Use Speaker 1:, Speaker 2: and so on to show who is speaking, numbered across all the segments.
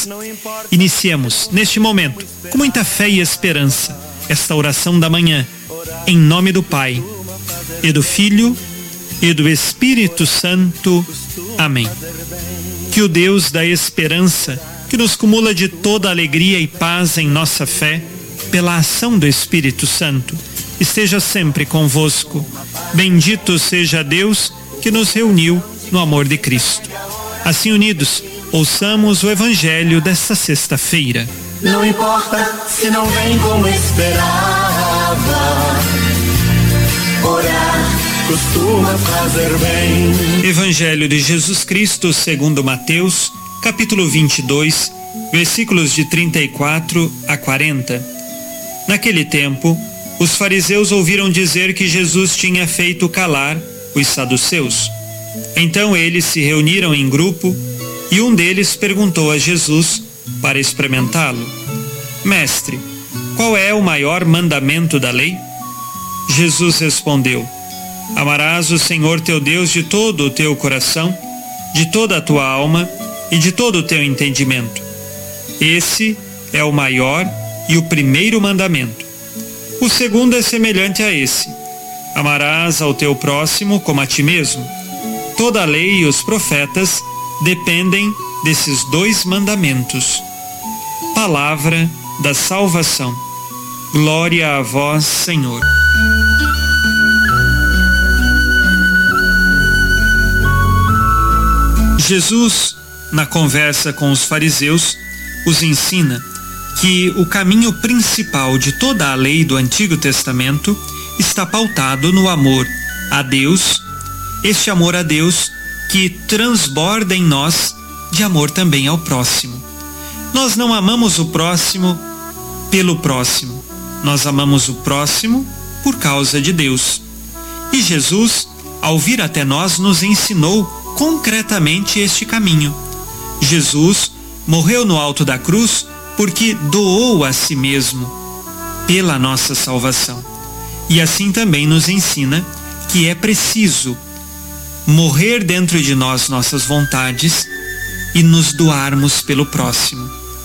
Speaker 1: paz. Iniciemos, neste momento, com muita fé e esperança, esta oração da manhã, em nome do Pai, e do Filho, e do Espírito Santo. Amém. Que o Deus da esperança, que nos cumula de toda alegria e paz em nossa fé, pela ação do Espírito Santo, esteja sempre convosco. Bendito seja Deus que nos reuniu no amor de Cristo. Assim unidos, ouçamos o Evangelho desta sexta-feira.
Speaker 2: Não importa se não vem como esperava, orar costuma fazer bem.
Speaker 1: Evangelho de Jesus Cristo segundo Mateus, capítulo 22, versículos de 34 a 40. Naquele tempo, os fariseus ouviram dizer que Jesus tinha feito calar os saduceus. Então eles se reuniram em grupo e um deles perguntou a Jesus para experimentá-lo: Mestre, qual é o maior mandamento da lei? Jesus respondeu: Amarás o Senhor teu Deus de todo o teu coração, de toda a tua alma e de todo o teu entendimento. Esse é o maior e o primeiro mandamento. O segundo é semelhante a esse: amarás ao teu próximo como a ti mesmo. Toda a lei e os profetas dependem desses dois mandamentos. Palavra da salvação. Glória a vós, Senhor. Jesus, na conversa com os fariseus, os ensina que o caminho principal de toda a lei do Antigo Testamento está pautado no amor a Deus, este amor a Deus que transborda em nós de amor também ao próximo. Nós não amamos o próximo pelo próximo, nós amamos o próximo por causa de Deus. E Jesus, ao vir até nós, nos ensinou concretamente este caminho. Jesus morreu no alto da cruz porque doou a si mesmo pela nossa salvação. E assim também nos ensina que é preciso morrer dentro de nós nossas vontades e nos doarmos pelo próximo.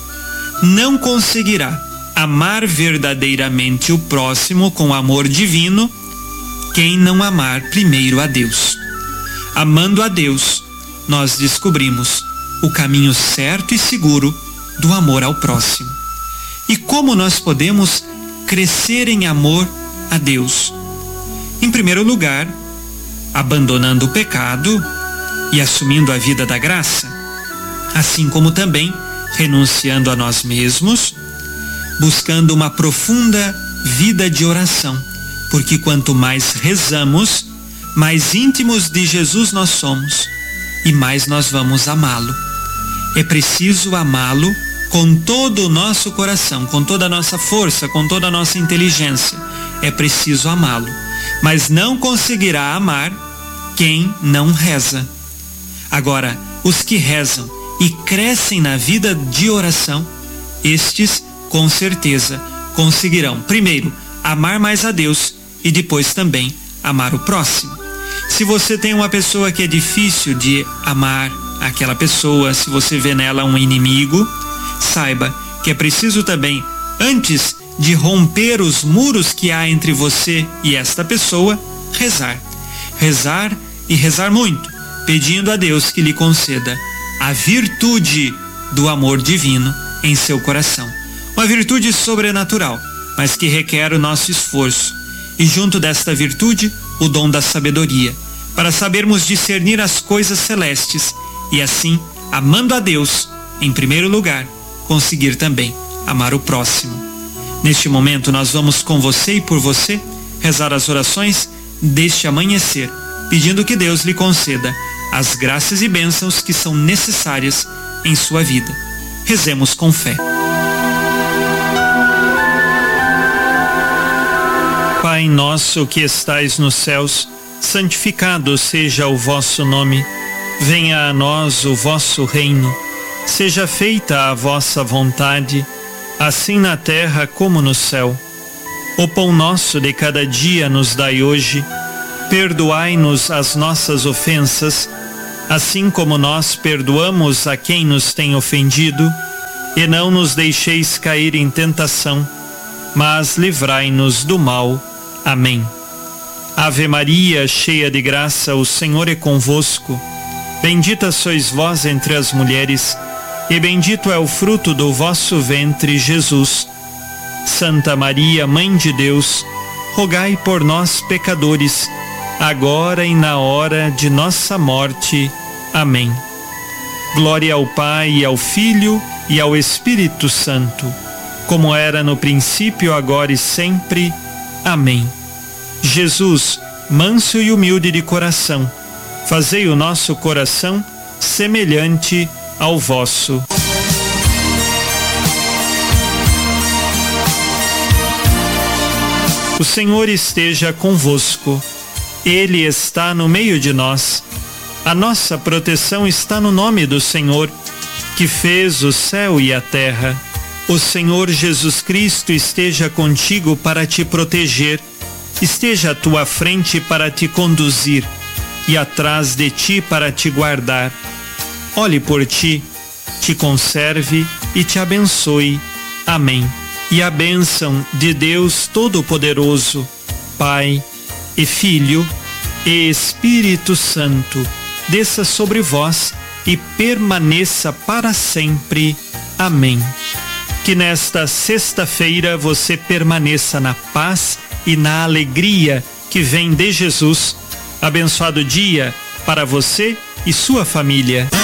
Speaker 1: Não conseguirá amar verdadeiramente o próximo com amor divino quem não amar primeiro a Deus. Amando a Deus, nós descobrimos o caminho certo e seguro do amor ao próximo. E como nós podemos crescer em amor a Deus? Em primeiro lugar, abandonando o pecado e assumindo a vida da graça, assim como também renunciando a nós mesmos, buscando uma profunda vida de oração, porque quanto mais rezamos, mais íntimos de Jesus nós somos e mais nós vamos amá-lo. É preciso amá-lo com todo o nosso coração, com toda a nossa força, com toda a nossa inteligência. É preciso amá-lo, mas não conseguirá amar quem não reza. Agora, os que rezam e crescem na vida de oração, estes com certeza conseguirão, primeiro, amar mais a Deus e depois também amar o próximo. Se você tem uma pessoa que é difícil de amar aquela pessoa, se você vê nela um inimigo, saiba que é preciso também, antes de romper os muros que há entre você e esta pessoa, rezar. Rezar e rezar muito, pedindo a Deus que lhe conceda a virtude do amor divino em seu coração. Uma virtude sobrenatural, mas que requer o nosso esforço. E junto desta virtude, o dom da sabedoria, para sabermos discernir as coisas celestes e assim, amando a Deus, em primeiro lugar, conseguir também amar o próximo. Neste momento nós vamos com você e por você rezar as orações deste amanhecer, pedindo que Deus lhe conceda as graças e bênçãos que são necessárias em sua vida. Rezemos com fé. Pai nosso que estais nos céus, santificado seja o vosso nome. Venha a nós o vosso reino. Seja feita a vossa vontade, assim na terra como no céu. O pão nosso de cada dia nos dai hoje. Perdoai-nos as nossas ofensas, assim como nós perdoamos a quem nos tem ofendido. e não nos deixeis cair em tentação, mas livrai-nos do mal. Amém. Ave Maria, cheia de graça, o Senhor é convosco. Bendita sois vós entre as mulheres, e bendito é o fruto do vosso ventre, Jesus. Santa Maria, Mãe de Deus, rogai por nós, pecadores, agora e na hora de nossa morte. Amém. Glória ao Pai, e ao Filho, e ao Espírito Santo, como era no princípio, agora e sempre. Amém. Jesus, manso e humilde de coração, fazei o nosso coração semelhante ao vosso. O Senhor esteja convosco. Ele está no meio de nós. A nossa proteção está no nome do Senhor, que fez o céu e a terra. O Senhor Jesus Cristo esteja contigo para te proteger, esteja à tua frente para te conduzir e atrás de ti para te guardar. Olhe por ti, te conserve e te abençoe. Amém. E a bênção de Deus Todo-Poderoso, Pai e Filho e Espírito Santo, desça sobre vós e permaneça para sempre. Amém. Que nesta sexta-feira você permaneça na paz e na alegria que vem de Jesus. Abençoado dia para você e sua família.